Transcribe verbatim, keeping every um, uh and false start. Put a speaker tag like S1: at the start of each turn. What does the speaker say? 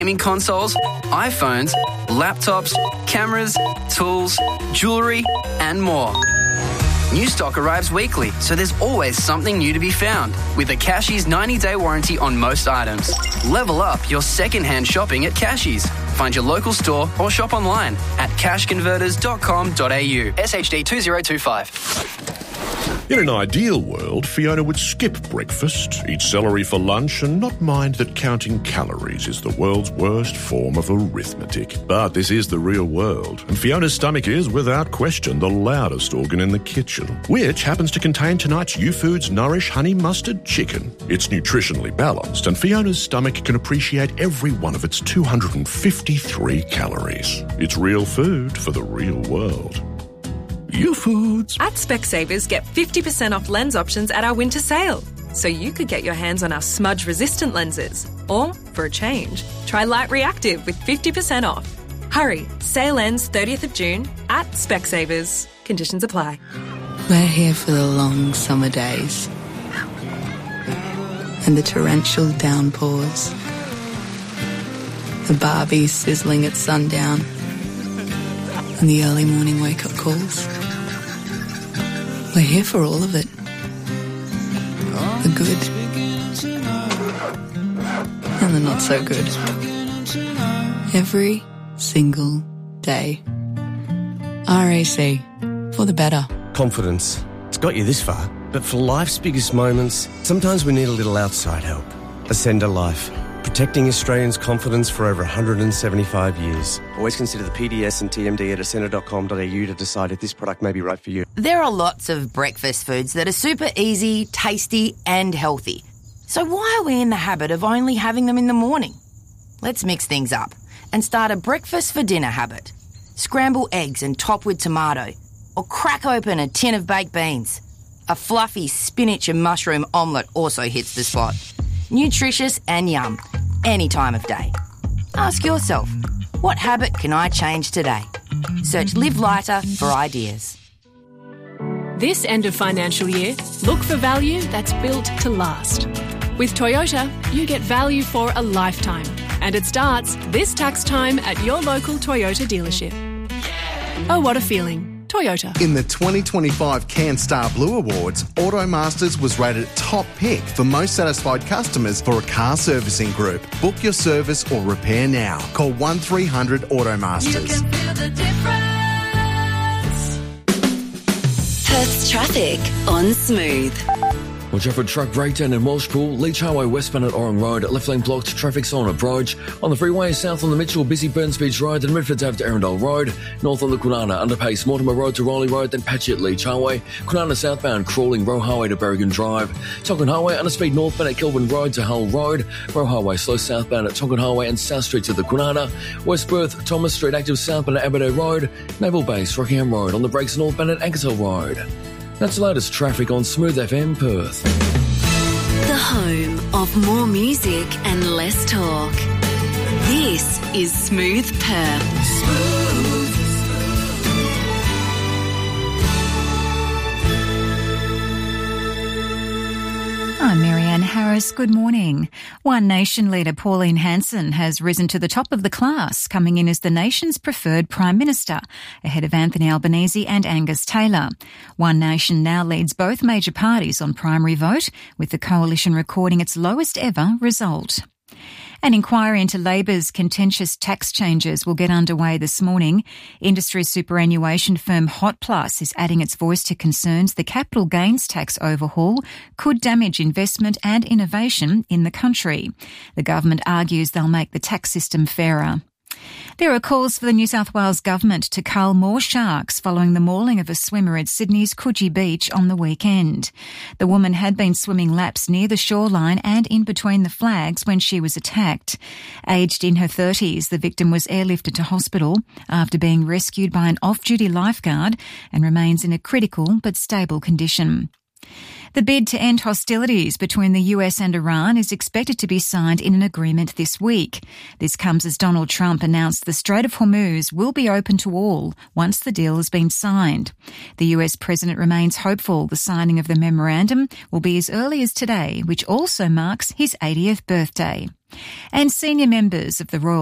S1: gaming consoles, iPhones, laptops, cameras, tools, jewellery and more. New stock arrives weekly, so there's always something new to be found. With a Cashies ninety-day warranty on most items. Level up your second-hand shopping at Cashies. Find your local store or shop online at cash converters dot com dot a u. S H D two zero two five.
S2: In an ideal world, Fiona would skip breakfast, eat celery for lunch, and not mind that counting calories is the world's worst form of arithmetic. But this is the real world, and Fiona's stomach is, without question, the loudest organ in the kitchen, which happens to contain tonight's U-Foods Nourish Honey Mustard Chicken. It's nutritionally balanced, and Fiona's stomach can appreciate every one of its two hundred fifty-three calories. It's real food for the real world. U-Foods.
S3: At Specsavers, get fifty percent off lens options at our winter sale. So you could get your hands on our smudge-resistant lenses. Or, for a change, try Light Reactive with fifty percent off. Hurry, sale ends thirtieth of June at Specsavers. Conditions apply.
S4: We're here for the long summer days and the torrential downpours, the Barbies sizzling at sundown and the early morning wake-up calls. We're here for all of it. The good and the not so good. Every single day. R A C, for the better.
S5: Confidence. It's got you this far. But for life's biggest moments, sometimes we need a little outside help. Ascender Life. Protecting Australians' confidence for over one hundred seventy-five years. Always consider the P D S and T M D at ascender dot com dot a u to decide if this product may be right for you.
S6: There are lots of breakfast foods that are super easy, tasty and healthy. So why are we in the habit of only having them in the morning? Let's mix things up and start a breakfast for dinner habit. Scramble eggs and top with tomato, or crack open a tin of baked beans. A fluffy spinach and mushroom omelette also hits the spot. Nutritious and yum, any time of day. Ask yourself, what habit can I change today? Search Live Lighter for ideas.
S7: This end of financial year, look for value that's built to last. With Toyota, you get value for a lifetime, and it starts this tax time at your local Toyota dealership. Oh, what a feeling. Toyota.
S8: In the twenty twenty-five CanStar Blue Awards, Automasters was rated top pick for most satisfied customers for a car servicing group. Book your service or repair now. Call one three hundred Automasters.
S9: You can feel the difference. Perth's traffic on Smooth.
S10: Watch out for a truck breakdown in Walshpool, Leach Highway westbound at Orang Road, left lane blocked, traffic's on approach. On the freeway, south on the Mitchell, busy Burns Beach Road, then Redford Ave to Arundel Road. North on the Kwinana, underpace, Mortimer Road to Rowley Road, then patchy at Leach Highway. Kwinana southbound, crawling Roe Highway to Berrigan Drive. Tonkin Highway, underspeed northbound at Kelvin Road to Hull Road. Roe Highway, slow southbound at Tonkin Highway and South Street to the Kwinana. West Perth, Thomas Street, active southbound at Aberdare Road. Naval Base, Rockingham Road, on the brakes northbound at Ankersell Road. That's the latest traffic on Smooth F M Perth.
S9: The home of more music and less talk. This is Smooth Perth. Smooth.
S11: I'm Marianne Harris. Good morning. One Nation leader Pauline Hanson has risen to the top of the class, coming in as the nation's preferred Prime Minister, ahead of Anthony Albanese and Angus Taylor. One Nation now leads both major parties on primary vote, with the coalition recording its lowest ever result. An inquiry into Labor's contentious tax changes will get underway this morning. Industry superannuation firm Hot Plus is adding its voice to concerns the capital gains tax overhaul could damage investment and innovation in the country. The government argues they'll make the tax system fairer. There are calls for the New South Wales government to cull more sharks following the mauling of a swimmer at Sydney's Coogee Beach on the weekend. The woman had been swimming laps near the shoreline and in between the flags when she was attacked. Aged in her thirties, the victim was airlifted to hospital after being rescued by an off-duty lifeguard and remains in a critical but stable condition. The bid to end hostilities between the U S and Iran is expected to be signed in an agreement this week. This comes as Donald Trump announced the Strait of Hormuz will be open to all once the deal has been signed. The U S president remains hopeful the signing of the memorandum will be as early as today, which also marks his eightieth birthday. And senior members of the Royal